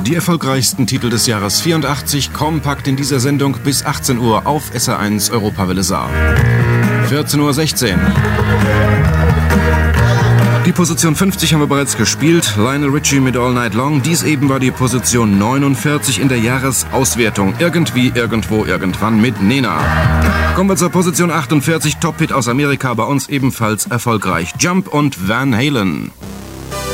Die erfolgreichsten Titel des Jahres 84 kompakt in dieser Sendung bis 18 Uhr auf SR1 Europawelle Saar. 14:16 Uhr. Die Position 50 haben wir bereits gespielt. Lionel Richie mit All Night Long. Dies eben war die Position 49 in der Jahresauswertung. Irgendwie, irgendwo, irgendwann mit Nena. Kommen wir zur Position 48. Top-Hit aus Amerika, bei uns ebenfalls erfolgreich. Jump und Van Halen.